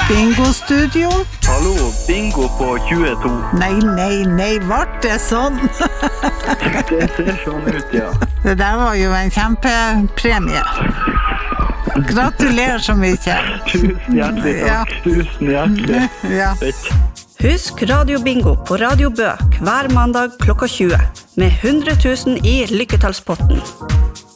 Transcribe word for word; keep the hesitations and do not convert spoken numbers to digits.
Bingo-studio? Hallo, bingo på tjueto. Nei, nei, nei, vart det sånn? Det ser sånn ut, ja. Det der var jo en kjempepremie. Gratulerer så mye. Tusen hjertelig takk. Ja. Tusen hjertelig. Ja. Husk Radio Bingo på Radio Bø hver mandag klokka tjue med hundre tusen i lykketallspotten.